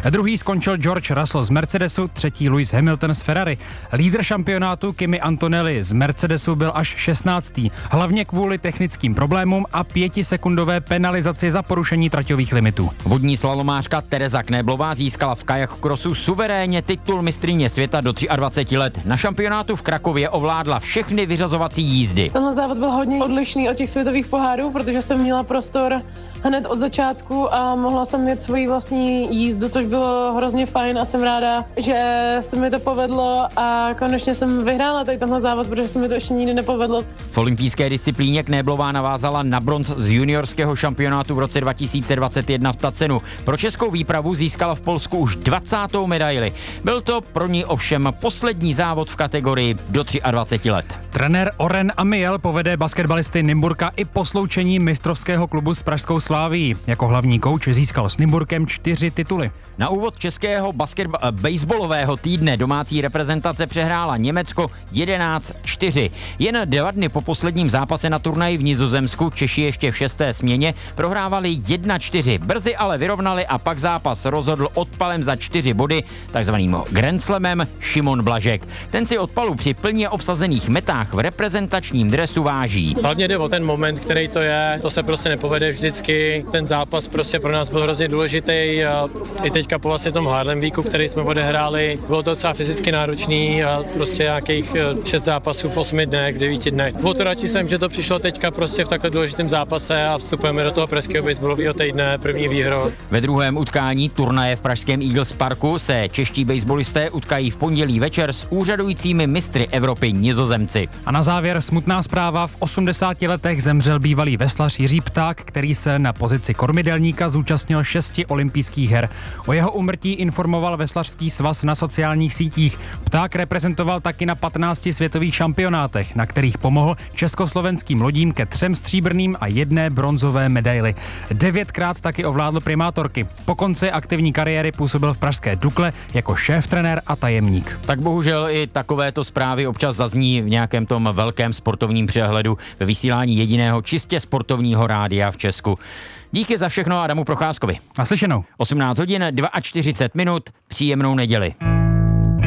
Druhý skončil George Russell z Mercedesu, třetí Lewis Hamilton z Ferrari. Lídr šampionátu Kimi Antonelli z Mercedesu byl až 16. Hlavně kvůli technickým problémům a 5sekundové penalizaci za porušení traťových limitů. Vodní slalomářka Tereza Knéblová získala v kajak crossu suverénně titul mistryně světa do 23 let. Na šampionátu v Krakově ovládla všechny vyřazovací jízdy. Tenhle závod byl hodně odlišný od těch světových pohárů, protože jsem měla prostor hned od začátku a mohla jsem mít svoji vlastní jízdu, což bylo hrozně fajn a jsem ráda, že se mi to povedlo a konečně jsem vyhrála tady tenhle závod, protože se mi to ještě nikdy nepovedlo. V olympijské disciplíně Knéblová navázala na bronz z juniorského šampionátu v roce 2021 v Tacenu. Pro českou výpravu získala v Polsku už 20. medaili. Byl to pro ní ovšem poslední závod v kategorii do 23 let. Trenér Oren Amiel povede basketbalisty Nymburka i po sloučení mistrovského klubu s pražskou Slavií. Jako hlavní kouč získal s Nymburkem 4 tituly. Na úvod českého baseballového týdne domácí reprezentace přehrála Německo 11-4. Jen 2 dny po posledním zápase na turnaji v Nizozemsku Češi ještě v 6. směně prohrávali 1-4. Brzy ale vyrovnali a pak zápas rozhodl odpalem za 4 body, takzvaným Grand Slamem, Šimon Blažek. Ten si odpalu při plně obsazených metách v reprezentačním dresu váží. Hlavně jde o ten moment, který to je, to se prostě nepovede vždycky. Ten zápas prostě pro nás byl hrozně důležitý a i teďka po vlastně tom Harlem Weeku, který jsme odehráli, bylo to docela fyzicky náročný a prostě nějakých 6 zápasů v 8 dnech, v 9 dnech. Bylo to radši jsem, že to přišlo teďka prostě v takhle důležitém zápase a vstupujeme do toho pražského baseballového týdne, první výhrou. Ve druhém utkání turnaje v pražském Eagles Parku se čeští baseballisté utkají v pondělí večer s úřadujícími mistry Evropy Nizozemci. A na závěr smutná zpráva. V 80 letech zemřel bývalý veslař Jiří Pták, který se na pozici kormidelníka zúčastnil 6 olympijských her. O jeho úmrtí informoval Veslařský svaz na sociálních sítích. Pták reprezentoval taky na 15 světových šampionátech, na kterých pomohl československým lodím ke 3 stříbrným a 1 bronzové medaili. 9krát taky ovládl primátorky. Po konci aktivní kariéry působil v pražské Dukle jako šéftrenér a tajemník. Tak bohužel i takovéto zprávy občas zazní v nějakém tom velkém sportovním přehledu ve vysílání jediného čistě sportovního rádia v Česku. Díky za všechno Adamu Procházkovi. Naslyšenou. 18 hodin 42 minut, příjemnou neděli.